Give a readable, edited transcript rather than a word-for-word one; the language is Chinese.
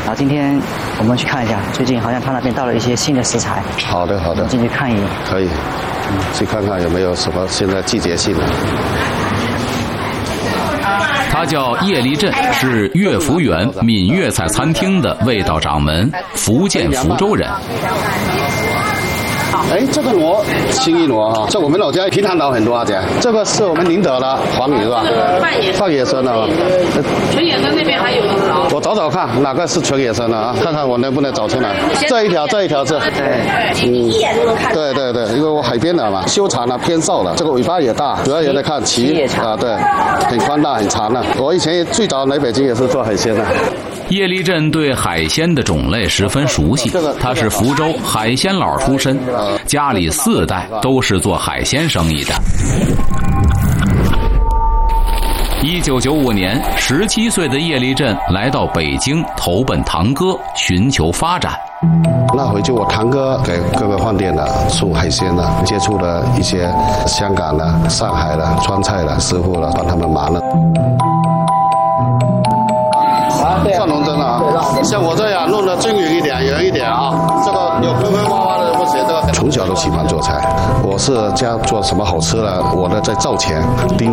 然后今天我们去看一下，最近好像他那边到了一些新的食材。 好的，好的， 进去看一眼。 可以，去看看有没有什么现在季节性的。 他叫叶立振，是悦福园闽粤菜餐厅的味道掌门，福建福州人。 哎，这个螺，青衣螺哈，这我们老家平潭岛很多啊，姐。这个是我们宁德的黄鱼是吧？半野生的。 纯野生那边还有的。 我找找看哪个是纯野生的啊？看看我能不能找出来。这一条是。 一眼都能看。 对，因为我海边的嘛，修长了偏瘦了，这个尾巴也大，主要也得看鳍啊，对，很宽大很长的。我以前最早来北京也是做海鲜的。 叶立振对海鲜的种类十分熟悉，他是福州海鲜佬出身，家里4代都是做海鲜生意的。1995年，17岁的叶立振来到北京，投奔堂哥，寻求发展。 那回就我堂哥给各个饭店的送海鲜的，接触了一些香港的、上海的、川菜的师傅了，帮他们忙了。上龙针啊，像我这样弄得均匀一点、圆一点啊，这个有坑坑洼洼的不行。这个从小都喜欢做菜，我是家做什么好吃的，我呢在灶前盯